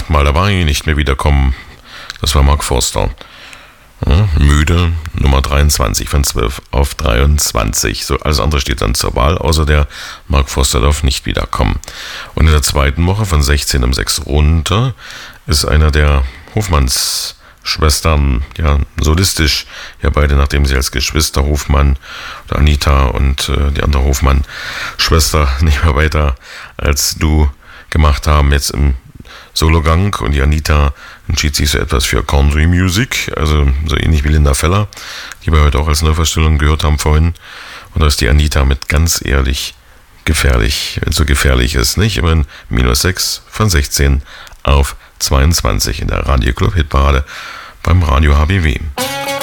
8-mal dabei, nicht mehr wiederkommen. Das war Mark Forster. Ja, müde, Nummer 23 von 12 auf 23. So, alles andere steht dann zur Wahl, außer der Mark Forster darf nicht wiederkommen. Und in der zweiten Woche von 16 um 6 runter ist einer der Hofmanns-Schwestern, ja, solistisch, ja, beide, nachdem sie als Geschwister Hofmann oder Anita und die andere Hofmann-Schwester nicht mehr weiter als du gemacht haben, jetzt im Sologang, und die Anita entschied sich so etwas für Country Music, also so ähnlich wie Linda Feller, die wir heute auch als Neuverstellung gehört haben vorhin. Und da ist die Anita mit ganz ehrlich gefährlich, wenn es so gefährlich ist, nicht? Immerhin -6 von 16 auf 22 in der Radio Club Hitparade beim Radio HBW.